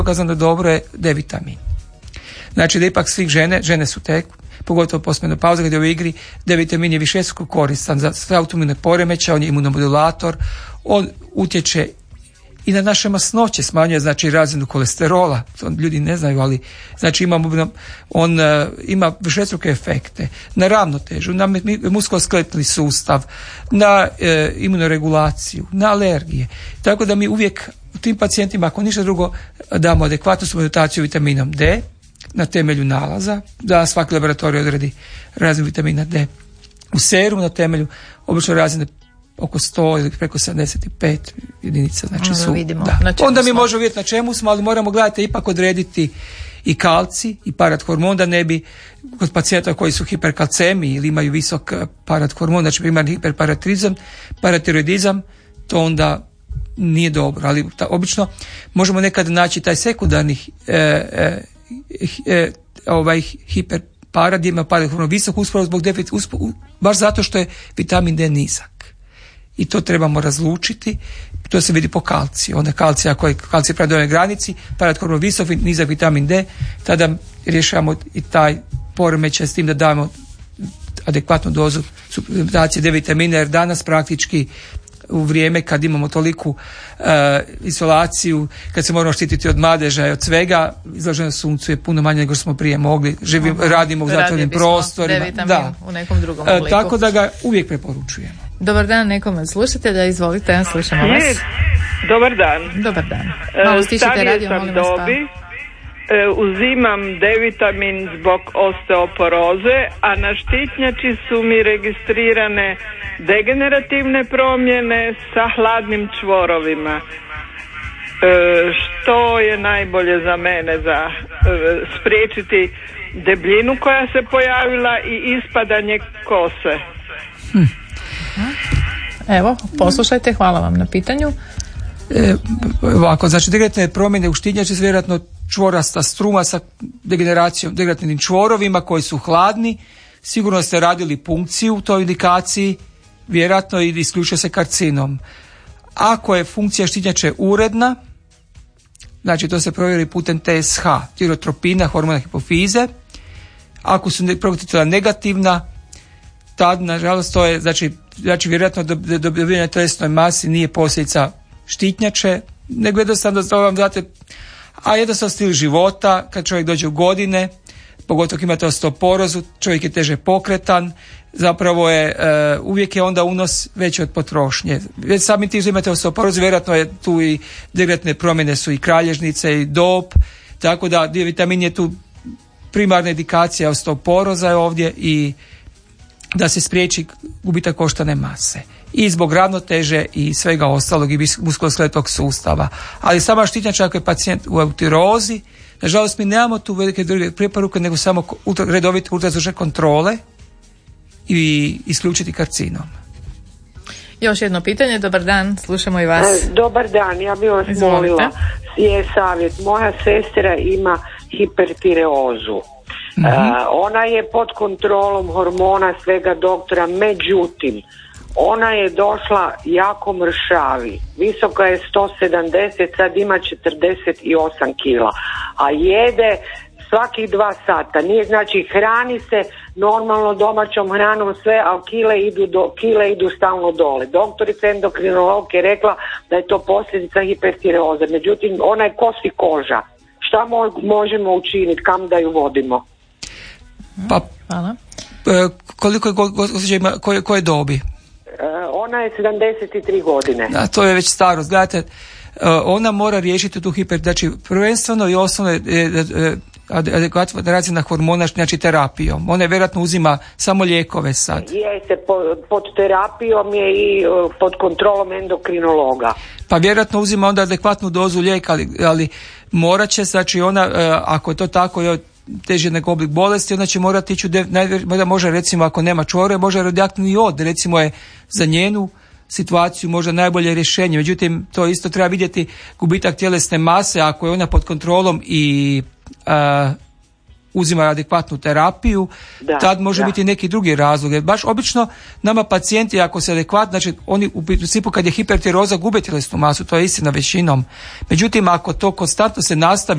dokazano dobro je D vitamin. Znači da ipak svih žene su tek, pogotovo postmenopauza kad je u igri, D vitamin je višestruko koristan za sve autoimune poremećaje, on je imunomodulator, on utječe i na naše masnoće, smanjuje znači razinu kolesterola, to ljudi ne znaju, ali znači on ima višestruke efekte na ravnotežu, na muskuloskeletni sustav, na imunoregulaciju, na alergije. Tako da mi uvijek u tim pacijentima, ako ništa drugo, damo adekvatnu suplementaciju vitaminom D na temelju nalaza, da svaki laboratorij odredi razinu vitamina D u serum na temelju obično razine oko 100 ili preko 75 jedinica. Znači su, da. Onda mi možemo vidjeti na čemu smo, ali moramo gledati ipak odrediti i kalci i parathormon, da ne bi kod pacijenta koji su hiperkalcemi ili imaju visok parathormon, znači primarni hiperparatiroidizam, to onda nije dobro. Ali obično možemo nekad naći taj sekundarni hiperparad, ima parathormon visok upravo zbog baš zato što je vitamin D nizak. I to trebamo razlučiti, to se vidi po kalciju. Onda kalcija koji kalcij prema donjoj granici, parathormon visok, nizak vitamin D, tada rješavamo i taj poremećaj s tim da damo adekvatnu dozu suplementacije D vitamina, jer danas praktički u vrijeme kad imamo toliku izolaciju, kad se moramo štititi od madeža i od svega, izloženost suncu je puno manje nego što smo prije mogli. Radimo u zatvorenim prostorima. Da. U nekom drugom obliku. Tako da ga uvijek preporučujemo. Dobar dan nekom od slušatelja, izvolite, slušamo vas. Dobar dan. Dobar dan. Malo stišite radio, molim vas. Uzimam D vitamin zbog osteoporoze, a na štitnjači su mi registrirane degenerativne promjene sa hladnim čvorovima. Što je najbolje za mene za spriječiti debljinu koja se pojavila i ispadanje kose? Evo, poslušajte, hvala vam na pitanju. Ovako, znači degenerativne promjene u štitnjači su vjerojatno čvorasta struma sa degeneracijom, degenerativnim čvorovima koji su hladni. Sigurno ste radili punkciju u toj indikaciji, vjerojatno i isključuje se karcinom. Ako je funkcija štitnjače uredna, znači to se provjeri putem TSH, tirotropina, hormona hipofize. Ako su protitela negativna, tad nažalost to je, znači vjerojatno dobivanje tjelesnoj masi nije posljedica štitnjače, nego jednostavno to vam date, a jednostavno stil života, kad čovjek dođe u godine, pogotovo ako imate osteoporozu, čovjek je teže pokretan, zapravo je, uvijek je onda unos veći od potrošnje. Već sami ti imate osteoporozu, vjerojatno je tu i degenerativne promjene su i kralježnice i dob, tako da D vitamin je tu primarna indikacija osteoporoza je ovdje i da se spriječi gubitak koštane mase. I zbog ravnoteže i svega ostalog i muskuloskeletnog sustava. Ali sama štitnjača ako je pacijent u eutirozi, nažalost mi nemamo tu velike druge preporuke nego samo redovite ultrazvučne kontrole i isključiti karcinom. Još jedno pitanje, dobar dan, slušamo i vas. Dobar dan, ja bih vas molila savjet. Moja sestra ima hipertireozu. Ona je pod kontrolom hormona svega doktora, međutim ona je došla jako mršavi, visoka je 170, sad ima 48 kila, a jede svakih 2 sata, nije, znači hrani se normalno domaćom hranom sve, a kile idu stalno dole. Doktorica endokrinolog je rekla da je to posljedica hipertireoze, međutim ona je kost i koža. Šta možemo učiniti, kam da ju vodimo? Pa, hvala. Koliko je gospođa ima, koje dobi? Ona je 73 godine. A to je već starost. Gledajte, ona mora riješiti tu znači prvenstveno i osnovno adekvatna razina hormona, znači terapijom. Ona je vjerojatno uzima samo lijekove sad. Jeste, pod terapijom je i pod kontrolom endokrinologa. Pa vjerojatno uzima onda adekvatnu dozu lijeka, ali morat će, znači ona, ako je to tako, je teži nek oblik bolesti, onda će morati ići može recimo ako nema čvore, može radioaktivni jod, recimo je za njenu situaciju možda najbolje rješenje. Međutim, to isto treba vidjeti gubitak tjelesne mase, ako je ona pod kontrolom i uzima adekvatnu terapiju, tad može biti neki drugi razlog. Jer baš obično nama pacijenti ako se adekvatno, znači oni u principu kad je hipertiroza gube tjelesnu masu, to je istina većinom. Međutim, ako to konstantno se nastavi